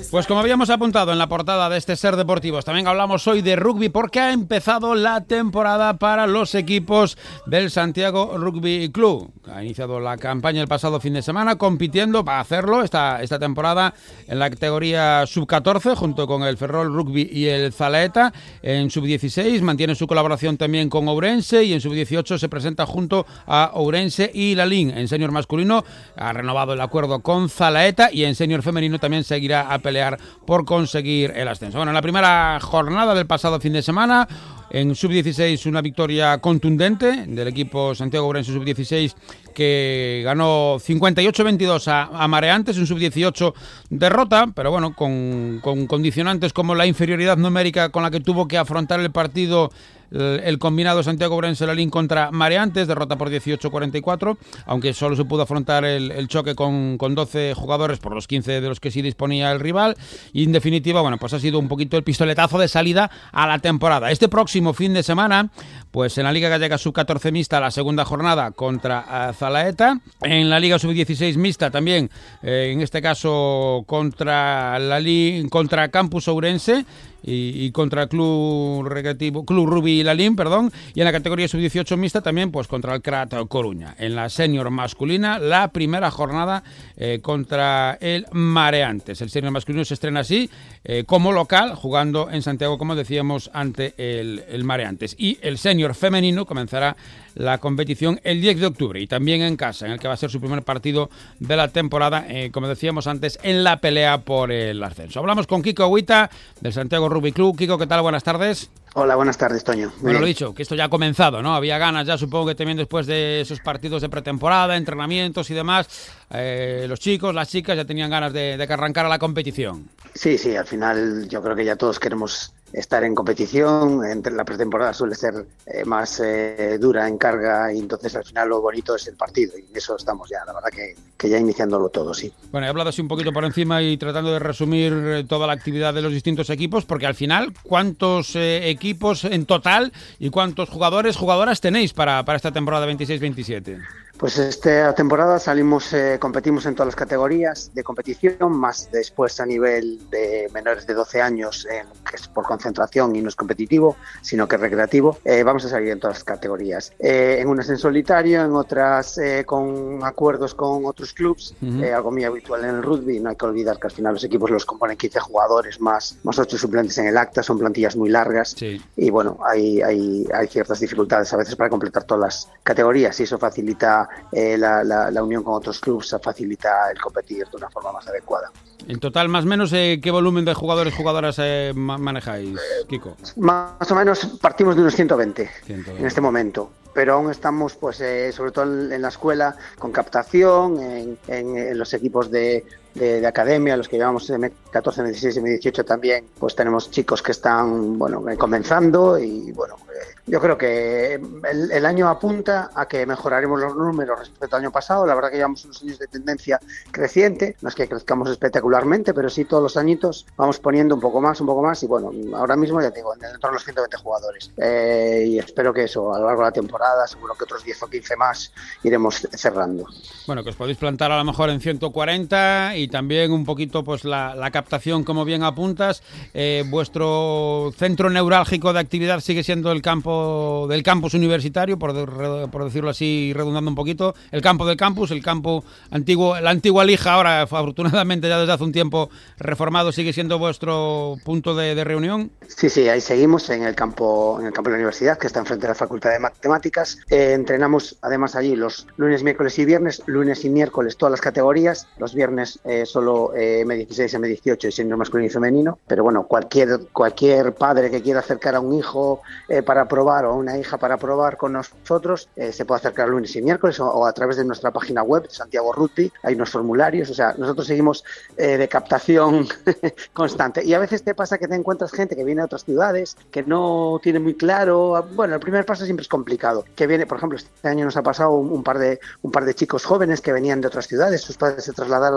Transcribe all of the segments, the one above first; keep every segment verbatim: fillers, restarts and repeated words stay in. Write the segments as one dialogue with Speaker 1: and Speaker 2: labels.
Speaker 1: Pues como habíamos apuntado en la portada de este Ser Deportivos, también hablamos hoy de rugby porque ha empezado la temporada para los equipos del Santiago Rugby Club. Ha iniciado la campaña el pasado fin de semana compitiendo para hacerlo esta, esta temporada en la categoría sub catorce junto con el Ferrol Rugby y el Zalaeta. En sub dieciséis mantiene su colaboración también con Ourense y en sub dieciocho se presenta junto a Ourense y Lalín. En senior masculino ha renovado el acuerdo con Zalaeta y en senior femenino también seguirá a pelear por conseguir el ascenso. Bueno, en la primera jornada del pasado fin de semana, en sub dieciséis una victoria contundente del equipo Santiago Ourense sub dieciséis que ganó cincuenta y ocho a veintidós a, a Mareantes, en sub dieciocho derrota, pero bueno, con, con condicionantes como la inferioridad numérica con la que tuvo que afrontar el partido el, el combinado Santiago Ourense Lalín contra Mareantes, derrota por dieciocho a cuarenta y cuatro, aunque solo se pudo afrontar el, el choque con, con doce jugadores por los quince de los que sí disponía el rival, y en definitiva, bueno, pues ha sido un poquito el pistoletazo de salida a la temporada. Este próximo fin de semana, pues en la Liga Gallega sub catorce mixta, la segunda jornada contra uh, Zalaeta, en la Liga sub dieciséis mixta también, eh, en este caso contra la Li- contra Campus Ourense y, y contra el Club Recreativo Club Rugby Lalín, perdón, y en la categoría sub dieciocho mixta también pues contra el Crat Coruña. En la senior masculina, la primera jornada eh, contra el Mareantes. El senior masculino se estrena así eh, como local, jugando en Santiago, como decíamos, ante el, el Mareantes. Y el senior femenino comenzará la competición el diez de octubre y también en casa, en el que va a ser su primer partido de la temporada, eh, como decíamos antes, en la pelea por el ascenso. Hablamos con Kiko Agüita del Santiago Rugby Club. Kiko, ¿qué tal? Buenas tardes.
Speaker 2: Hola, buenas tardes, Toño. Muy
Speaker 1: bueno,
Speaker 2: bien.
Speaker 1: Lo dicho, que esto ya ha comenzado, ¿no? Había ganas ya, supongo que también después de esos partidos de pretemporada, entrenamientos y demás, eh, los chicos, las chicas ya tenían ganas de, de que arrancara la competición.
Speaker 2: Sí, sí, al final yo creo que ya todos queremos estar en competición. Entre la pretemporada suele ser eh, más eh, dura en carga y entonces al final lo bonito es el partido y en eso estamos ya, la verdad que, que ya iniciándolo todo, sí.
Speaker 1: Bueno, he hablado así un poquito por encima y tratando de resumir toda la actividad de los distintos equipos, porque al final, ¿cuántos eh, equipos en total y cuántos jugadores, jugadoras tenéis para, para esta temporada veintiséis veintisiete?
Speaker 2: Pues esta temporada salimos, eh, competimos en todas las categorías de competición, más después a nivel de menores de doce años, eh, que es por concentración y no es competitivo, sino que es recreativo. Eh, vamos a salir en todas las categorías. Eh, en unas en solitario, en otras eh, con acuerdos con otros clubs, uh-huh. eh, algo muy habitual en el rugby. No hay que olvidar que al final los equipos los componen quince jugadores, más, más ocho suplentes en el acta, son plantillas muy largas.
Speaker 1: Sí.
Speaker 2: Y bueno, hay, hay, hay ciertas dificultades a veces para completar todas las categorías y eso facilita Eh, la, la, la unión con otros clubes, facilita el competir de una forma más adecuada.
Speaker 1: En total, más o menos, eh, ¿qué volumen de jugadores jugadoras eh, manejáis, Kiko?
Speaker 2: Más o menos partimos de unos ciento veinte,
Speaker 1: ciento veinte.
Speaker 2: En este momento. Pero aún estamos, pues, eh, sobre todo en, en la escuela, con captación, en, en, en los equipos de, de, de academia, los que llevamos M catorce, M dieciséis y M dieciocho también, pues tenemos chicos que están, bueno, comenzando y, bueno, eh, yo creo que el, el año apunta a que mejoraremos los números respecto al año pasado. La verdad que llevamos unos años de tendencia creciente, no es que crezcamos espectacularmente, pero sí todos los añitos vamos poniendo un poco más, un poco más y, bueno, ahora mismo ya te digo, en torno a los ciento veinte jugadores. Eh, y espero que eso, a lo largo de la temporada, seguro que otros diez o quince más iremos cerrando.
Speaker 1: Bueno, que os podéis plantar a lo mejor en ciento cuarenta y también un poquito pues la, la captación, como bien apuntas. Eh, vuestro centro neurálgico de actividad sigue siendo el campo del campus universitario, por, de, por decirlo así, redundando un poquito, el campo del campus, el campo antiguo, la antigua Lija, ahora afortunadamente ya desde hace un tiempo reformado, sigue siendo vuestro punto de, de reunión.
Speaker 2: Sí, sí, ahí seguimos en el campo, en el campo de la universidad, que está enfrente de la Facultad de Matemáticas. Eh, entrenamos además allí los lunes, miércoles y viernes, lunes y miércoles todas las categorías, los viernes eh, solo eh, M dieciséis, M dieciocho y senior masculino y femenino, pero bueno, cualquier cualquier padre que quiera acercar a un hijo eh, para probar o a una hija para probar con nosotros, eh, se puede acercar lunes y miércoles o, o a través de nuestra página web, Santiago Rugby, hay unos formularios, o sea, nosotros seguimos eh, de captación constante y a veces te pasa que te encuentras gente que viene de otras ciudades, que no tiene muy claro, bueno, el primer paso siempre es complicado, que viene, por ejemplo, este año nos ha pasado un, un par de un par de chicos jóvenes que venían de otras ciudades, sus padres se trasladaron de residencia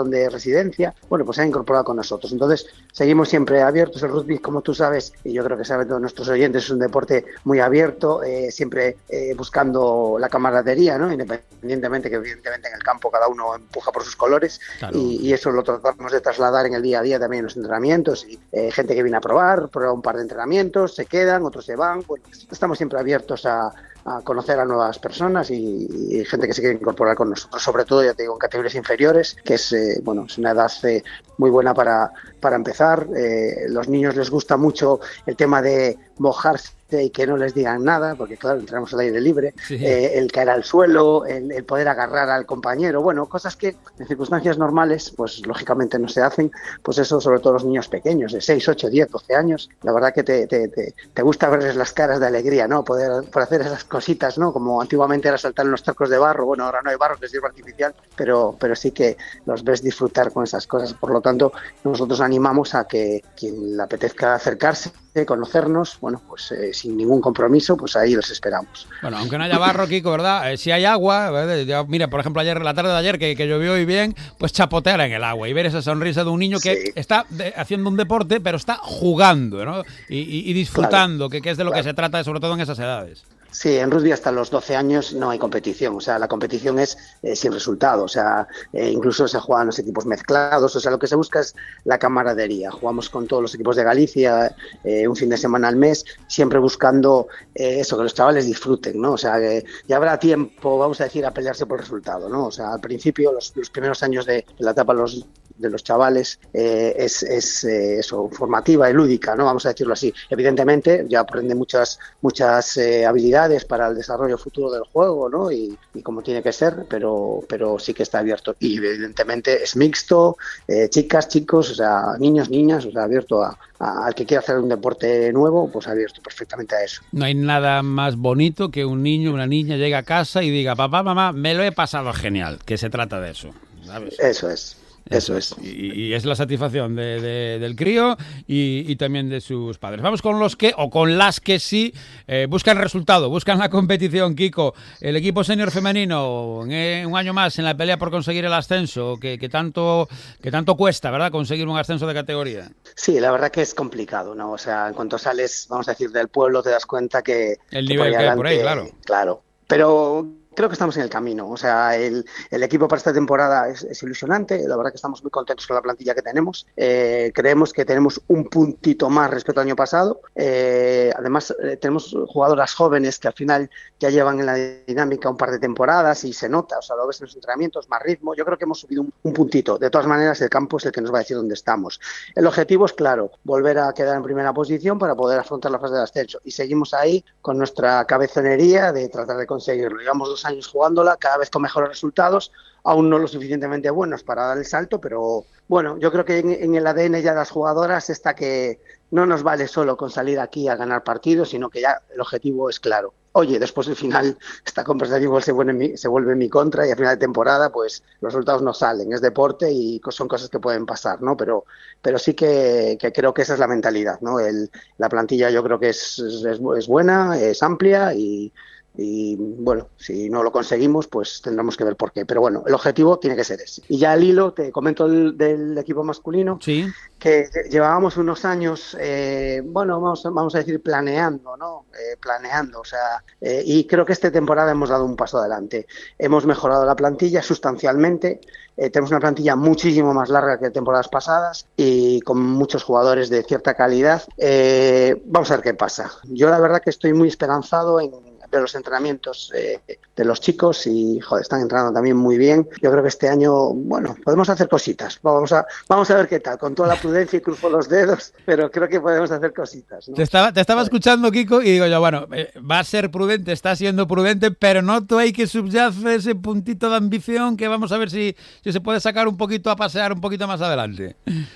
Speaker 2: residencia, bueno, pues se han incorporado con nosotros. Entonces, seguimos siempre abiertos. El rugby, como tú sabes, y yo creo que saben todos nuestros oyentes, es un deporte muy abierto, eh, siempre eh, buscando la camaradería, ¿no? Independientemente que evidentemente en el campo cada uno empuja por sus colores, claro. y, y eso lo tratamos de trasladar en el día a día también en los entrenamientos, y eh, gente que viene a probar, prueba un par de entrenamientos, se quedan, otros se van, bueno, estamos siempre abiertos a a conocer a nuevas personas y, y gente que se quiere incorporar con nosotros, sobre todo, ya te digo, en categorías inferiores, que es eh, bueno, es una edad eh, muy buena para, para empezar. Eh, los niños les gusta mucho el tema de mojarse y que no les digan nada, porque claro, entramos al aire libre, sí. eh, el caer al suelo, el, el poder agarrar al compañero, bueno, cosas que en circunstancias normales, pues lógicamente no se hacen, pues eso sobre todo los niños pequeños, de seis, ocho, diez, doce años, la verdad que te, te, te, te gusta verles las caras de alegría, ¿no? Poder, poder hacer esas cositas, ¿no? Como antiguamente era saltar en los charcos de barro, bueno, ahora no hay barro, que es hierba artificial, pero, pero sí que los ves disfrutar con esas cosas, por lo tanto, nosotros animamos a que quien le apetezca acercarse, conocernos, bueno, pues eh, sin ningún compromiso, pues ahí los esperamos.
Speaker 1: Bueno, aunque no haya barro, Kiko, ¿verdad? Eh, si hay agua, ¿verdad? Mira, por ejemplo, ayer, la tarde de ayer, que, que llovió y bien, pues chapotear en el agua y ver esa sonrisa de un niño que sí. está de, haciendo un deporte, pero está jugando, ¿no? Y, y, y disfrutando, claro, que, que es de lo claro. que se trata, sobre todo en esas edades.
Speaker 2: Sí, en rugby hasta los doce años no hay competición, o sea, la competición es eh, sin resultado, o sea, eh, incluso se juegan los equipos mezclados, o sea, lo que se busca es la camaradería. Jugamos con todos los equipos de Galicia eh, un fin de semana al mes, siempre buscando eh, eso, que los chavales disfruten, ¿no? O sea, que ya habrá tiempo, vamos a decir, a pelearse por el resultado, ¿no? O sea, al principio, los, los primeros años de, de la etapa los de los chavales eh, es, es eh, eso, formativa y lúdica, ¿no? Vamos a decirlo así. Evidentemente, ya aprende muchas, muchas eh, habilidades para el desarrollo futuro del juego, ¿no? Y, y como tiene que ser, pero, pero sí que está abierto. Y evidentemente es mixto, eh, chicas, chicos, o sea, niños, niñas, o sea, abierto a, a, al que quiera hacer un deporte nuevo, pues abierto perfectamente a eso.
Speaker 1: No hay nada más bonito que un niño, una niña llegue a casa y diga, papá, mamá, me lo he pasado genial, que se trata de eso, ¿sabes?
Speaker 2: Eso es. Eso es.
Speaker 1: Y, y es la satisfacción de, de, del crío y, y también de sus padres. Vamos con los que, o con las que sí, eh, buscan resultado, buscan la competición, Kiko. El equipo senior femenino, en un año más en la pelea por conseguir el ascenso, que, que, tanto, que tanto cuesta, ¿verdad?, conseguir un ascenso de categoría.
Speaker 2: Sí, la verdad que es complicado, ¿no? O sea, en cuanto sales, vamos a decir, del pueblo, te das cuenta que...
Speaker 1: El nivel que hay por ahí, claro.
Speaker 2: Claro, pero... Creo que estamos en el camino, o sea, el, el equipo para esta temporada es, es ilusionante, la verdad que estamos muy contentos con la plantilla que tenemos, eh, creemos que tenemos un puntito más respecto al año pasado, eh, además eh, tenemos jugadoras jóvenes que al final ya llevan en la dinámica un par de temporadas y se nota, o sea, lo ves en los entrenamientos, más ritmo, yo creo que hemos subido un, un puntito, de todas maneras el campo es el que nos va a decir dónde estamos. El objetivo es claro, volver a quedar en primera posición para poder afrontar la fase de ascenso y seguimos ahí con nuestra cabezonería de tratar de conseguirlo, digamos dos años jugándola, cada vez con mejores resultados, aún no lo suficientemente buenos para dar el salto, pero bueno, yo creo que en, en el A D N ya de las jugadoras está que no nos vale solo con salir aquí a ganar partidos, sino que ya el objetivo es claro. Oye, después del final esta conversación se vuelve, en mi, se vuelve en mi contra y a final de temporada pues los resultados no salen, es deporte y son cosas que pueden pasar, ¿no? Pero, pero sí que, que creo que esa es la mentalidad, ¿no? El, la plantilla yo creo que es, es, es buena, es amplia y Y bueno, si no lo conseguimos, pues tendremos que ver por qué. Pero bueno, el objetivo tiene que ser ese. Y ya al hilo, te comento el, del equipo masculino,
Speaker 1: sí,
Speaker 2: que llevábamos unos años, eh, bueno, vamos, vamos a decir planeando, ¿no? Eh, planeando, o sea, eh, y creo que esta temporada hemos dado un paso adelante. Hemos mejorado la plantilla sustancialmente. Eh, tenemos una plantilla muchísimo más larga que temporadas pasadas y con muchos jugadores de cierta calidad. Eh, vamos a ver qué pasa. Yo la verdad que estoy muy esperanzado en de los entrenamientos eh, de los chicos y joder, están entrenando también muy bien. Yo creo que este año, bueno, podemos hacer cositas. Vamos a vamos a ver qué tal, con toda la prudencia y cruzo los dedos, pero creo que podemos hacer cositas, ¿no?
Speaker 1: Te estaba, te estaba escuchando, Kiko, y digo yo, bueno, eh, va a ser prudente, está siendo prudente, pero noto ahí que subyace ese puntito de ambición que vamos a ver si, si se puede sacar un poquito a pasear un poquito más adelante.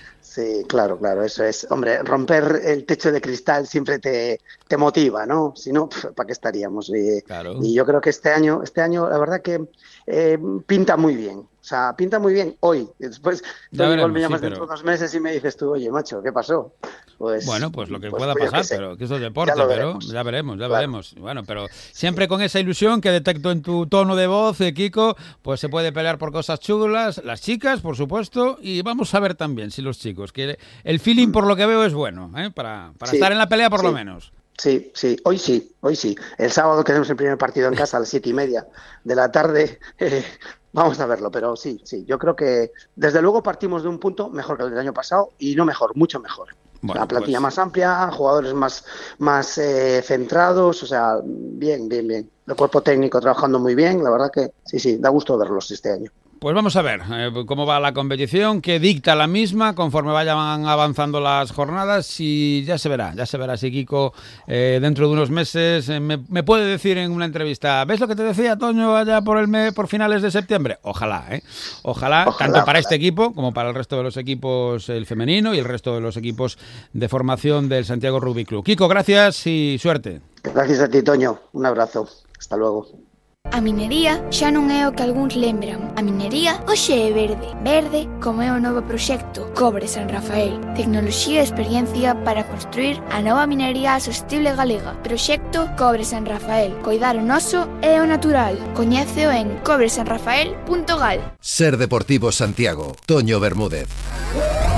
Speaker 2: Sí, claro, claro, eso es. Hombre, romper el techo de cristal siempre te, te motiva, ¿no? Si no, ¿para qué estaríamos? Y,
Speaker 1: claro.
Speaker 2: y yo creo que este año, este año la verdad que eh, pinta muy bien. O sea, pinta muy bien hoy. Y después
Speaker 1: Ya
Speaker 2: tú
Speaker 1: veremos,
Speaker 2: igual me llamas
Speaker 1: sí, pero-
Speaker 2: dentro de dos meses y me dices tú, oye, macho, ¿qué pasó? Pues,
Speaker 1: Bueno, pues lo que
Speaker 2: pues,
Speaker 1: pueda
Speaker 2: pues yo
Speaker 1: pasar,
Speaker 2: qué sé.
Speaker 1: pero que eso es deporte,
Speaker 2: Ya lo
Speaker 1: pero
Speaker 2: veremos.
Speaker 1: ya veremos, ya
Speaker 2: Claro.
Speaker 1: veremos. Bueno, pero siempre con esa ilusión que detecto en tu tono de voz, eh, Kiko, pues se puede pelear por cosas chulas, las chicas, por supuesto, y vamos a ver también si los chicos, que el feeling por lo que veo es bueno, ¿eh? para, para
Speaker 2: Sí,
Speaker 1: estar en la pelea por
Speaker 2: sí.
Speaker 1: lo menos.
Speaker 2: Sí, sí, hoy sí, hoy sí. El sábado tenemos el primer partido en casa a las siete y media de la tarde. Eh, vamos a verlo, pero sí, sí. Yo creo que desde luego partimos de un punto mejor que el del año pasado y no mejor, mucho mejor.
Speaker 1: Bueno,
Speaker 2: La plantilla
Speaker 1: pues-
Speaker 2: más amplia, jugadores más, más eh, centrados, o sea, bien, bien, bien. El cuerpo técnico trabajando muy bien, la verdad que sí, sí, da gusto verlos este año.
Speaker 1: Pues vamos a ver eh, cómo va la competición, qué dicta la misma conforme vayan avanzando las jornadas y ya se verá, ya se verá si Kiko eh, dentro de unos meses eh, me, me puede decir en una entrevista, ¿ves lo que te decía, Toño, allá por el mes, por finales de septiembre? Ojalá, ¿eh? Ojalá,
Speaker 2: Ojalá,
Speaker 1: tanto para
Speaker 2: ojalá.
Speaker 1: este equipo como para el resto de los equipos, el femenino y el resto de los equipos de formación del Santiago Rugby Club. Kiko, gracias y suerte.
Speaker 2: Gracias a ti, Toño. Un abrazo. Hasta luego.
Speaker 3: A minería xa non é o que algúns lembran. A minería hoxe é verde. Verde como é o novo proxecto Cobre San Rafael. Tecnoloxía e experiencia para construir a nova minería sostible galega. Proxecto Cobre San Rafael. Coidar o noso é o natural. Coñéceo en cobre san rafael punto gal.
Speaker 4: Ser Deportivo Santiago, Toño Bermúdez.